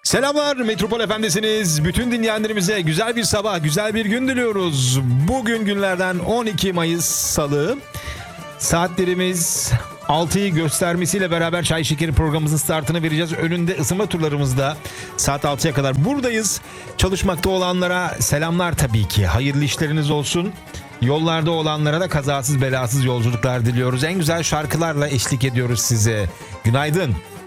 Selamlar, Metropol FM'desiniz. Bütün dinleyenlerimize güzel bir sabah, güzel bir gün diliyoruz. Bugün günlerden 12 Mayıs Salı. Saatlerimiz 6'yı göstermesiyle beraber Çay Şekeri programımızın startını vereceğiz. Önünde ısınma turlarımızda saat 6'ya kadar buradayız. Çalışmakta olanlara selamlar tabii ki. Hayırlı işleriniz olsun. Yollarda olanlara da kazasız belasız yolculuklar diliyoruz. En güzel şarkılarla eşlik ediyoruz size. Günaydın.